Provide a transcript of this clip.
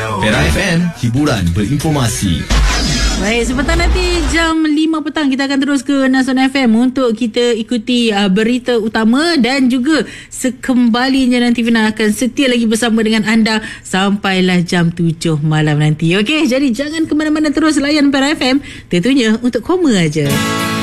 Pera FM, hiburan berinformasi. Baik, sebentar nanti jam 5 petang kita akan terus ke Nasional FM untuk kita ikuti berita utama dan juga sekembalinya nanti Fina akan setia lagi bersama dengan anda sampailah jam 7 malam nanti. Okey, jadi jangan ke mana-mana, terus layan Pera FM tentunya untuk koma aja.